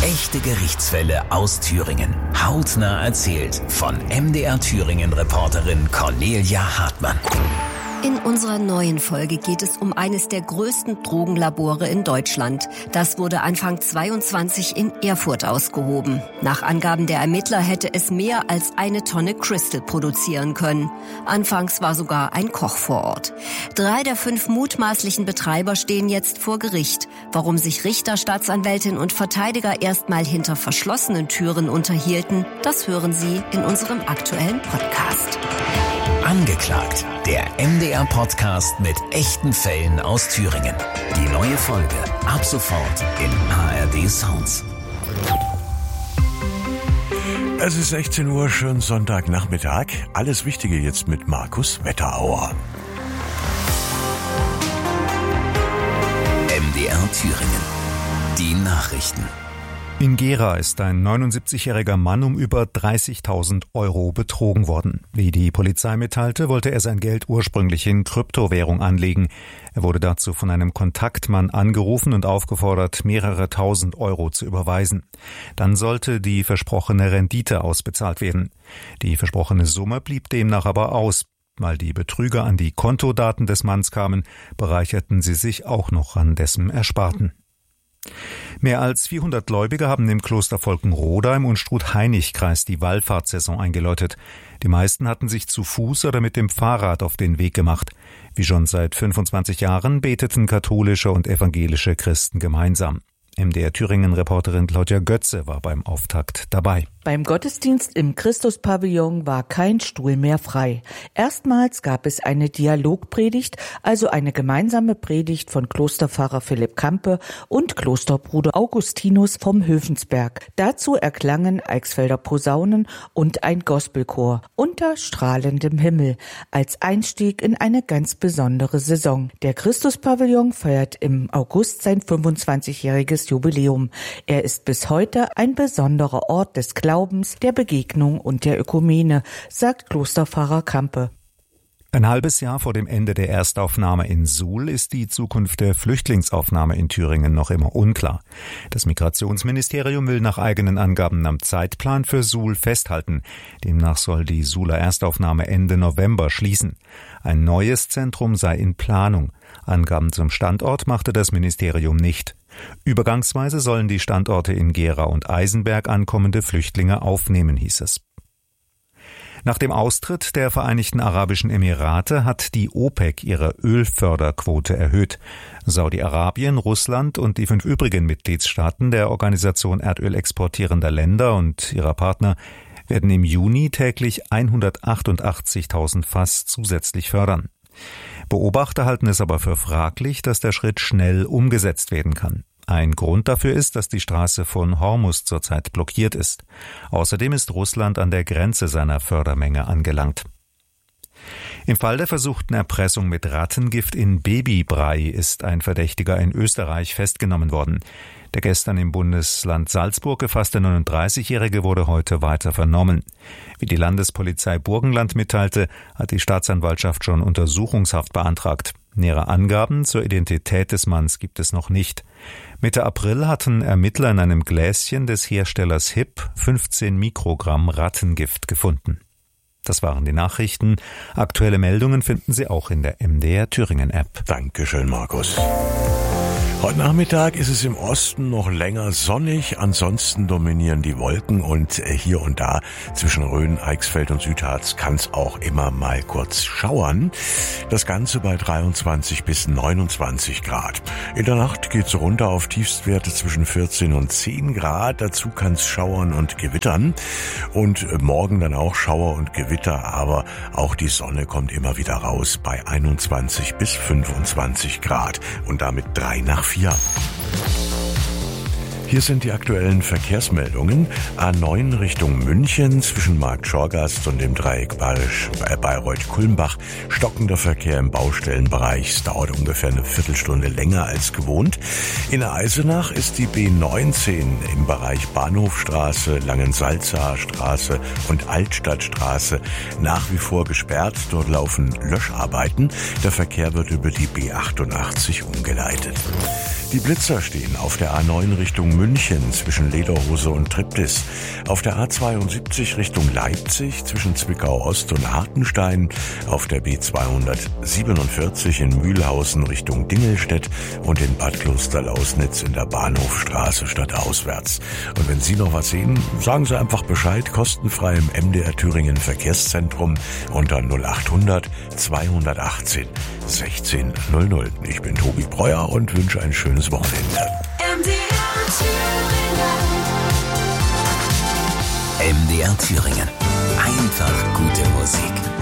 Echte Gerichtsfälle aus Thüringen. Hautnah erzählt von MDR Thüringen-Reporterin Cornelia Hartmann. In unserer neuen Folge geht es um eines der größten Drogenlabore in Deutschland. Das wurde Anfang 22 in Erfurt ausgehoben. Nach Angaben der Ermittler hätte es mehr als 1 Tonne Crystal produzieren können. Anfangs war sogar ein Koch vor Ort. 3 der 5 mutmaßlichen Betreiber stehen jetzt vor Gericht. Warum sich Richter, Staatsanwältin und Verteidiger erstmal hinter verschlossenen Türen unterhielten, das hören Sie in unserem aktuellen Podcast. Angeklagt, der MDR-Podcast mit echten Fällen aus Thüringen. Die neue Folge ab sofort in ARD Sounds. Es ist 16 Uhr, schönen Sonntagnachmittag. Alles Wichtige jetzt mit Markus Wetterauer. MDR Thüringen. Die Nachrichten. In Gera ist ein 79-jähriger Mann um über 30.000 € betrogen worden. Wie die Polizei mitteilte, wollte er sein Geld ursprünglich in Kryptowährung anlegen. Er wurde dazu von einem Kontaktmann angerufen und aufgefordert, mehrere tausend € zu überweisen. Dann sollte die versprochene Rendite ausbezahlt werden. Die versprochene Summe blieb demnach aber aus. Weil die Betrüger an die Kontodaten des Manns kamen, bereicherten sie sich auch noch an dessen Ersparten. Mehr als 400 Gläubige haben im Kloster Volkenroda im Unstrut-Hainich-Kreis die Wallfahrtssaison eingeläutet. Die meisten hatten sich zu Fuß oder mit dem Fahrrad auf den Weg gemacht. Wie schon seit 25 Jahren beteten katholische und evangelische Christen gemeinsam. MDR Thüringen-Reporterin Claudia Götze war beim Auftakt dabei. Beim Gottesdienst im Christuspavillon war kein Stuhl mehr frei. Erstmals gab es eine Dialogpredigt, also eine gemeinsame Predigt von Klosterpfarrer Philipp Kampe und Klosterbruder Augustinus vom Höfensberg. Dazu erklangen Eichsfelder Posaunen und ein Gospelchor unter strahlendem Himmel als Einstieg in eine ganz besondere Saison. Der Christuspavillon feiert im August sein 25-jähriges Jubiläum. Er ist bis heute ein besonderer Ort des Glaubens, der Begegnung und der Ökumene, sagt Klosterpfarrer Kampe. Ein halbes Jahr vor dem Ende der Erstaufnahme in Suhl ist die Zukunft der Flüchtlingsaufnahme in Thüringen noch immer unklar. Das Migrationsministerium will nach eigenen Angaben am Zeitplan für Suhl festhalten. Demnach soll die Suhler Erstaufnahme Ende November schließen. Ein neues Zentrum sei in Planung. Angaben zum Standort machte das Ministerium nicht. Übergangsweise sollen die Standorte in Gera und Eisenberg ankommende Flüchtlinge aufnehmen, hieß es. Nach dem Austritt der Vereinigten Arabischen Emirate hat die OPEC ihre Ölförderquote erhöht. Saudi-Arabien, Russland und die 5 übrigen Mitgliedstaaten der Organisation erdölexportierender Länder und ihrer Partner werden im Juni täglich 188.000 Fass zusätzlich fördern. Beobachter halten es aber für fraglich, dass der Schritt schnell umgesetzt werden kann. Ein Grund dafür ist, dass die Straße von Hormuz zurzeit blockiert ist. Außerdem ist Russland an der Grenze seiner Fördermenge angelangt. Im Fall der versuchten Erpressung mit Rattengift in Babybrei ist ein Verdächtiger in Österreich festgenommen worden. Der gestern im Bundesland Salzburg gefasste 39-Jährige wurde heute weiter vernommen. Wie die Landespolizei Burgenland mitteilte, hat die Staatsanwaltschaft schon Untersuchungshaft beantragt. Nähere Angaben zur Identität des Manns gibt es noch nicht. Mitte April hatten Ermittler in einem Gläschen des Herstellers HIP 15 Mikrogramm Rattengift gefunden. Das waren die Nachrichten. Aktuelle Meldungen finden Sie auch in der MDR Thüringen App. Dankeschön, Markus. Heute Nachmittag ist es im Osten noch länger sonnig, ansonsten dominieren die Wolken und hier und da zwischen Rhön, Eichsfeld und Südharz kann es auch immer mal kurz schauern. Das Ganze bei 23 bis 29 Grad. In der Nacht geht's runter auf Tiefstwerte zwischen 14 und 10 Grad. Dazu kann es schauern und gewittern. Und morgen dann auch Schauer und Gewitter, aber auch die Sonne kommt immer wieder raus bei 21 bis 25 Grad und damit 3 nach 4. Hier sind die aktuellen Verkehrsmeldungen. A9 Richtung München zwischen Marktschorgast und dem Dreieck Bayreuth-Kulmbach. Stockender Verkehr im Baustellenbereich. Es dauert ungefähr eine Viertelstunde länger als gewohnt. In Eisenach ist die B19 im Bereich Bahnhofstraße, Langensalzaer Straße und Altstadtstraße nach wie vor gesperrt. Dort laufen Löscharbeiten. Der Verkehr wird über die B88 umgeleitet. Die Blitzer stehen auf der A9 Richtung Richtung München zwischen Lederhose und Triptis. Auf der A72 Richtung Leipzig zwischen Zwickau Ost und Hartenstein. Auf der B247 in Mühlhausen Richtung Dingelstedt und in Bad Klosterlausnitz in der Bahnhofstraße stadtauswärts. Und wenn Sie noch was sehen, sagen Sie einfach Bescheid, kostenfrei im MDR Thüringen Verkehrszentrum unter 0800 218 1600. Ich bin Tobi Breuer und wünsche ein schönes Wochenende. MDR Thüringen. Einfach gute Musik.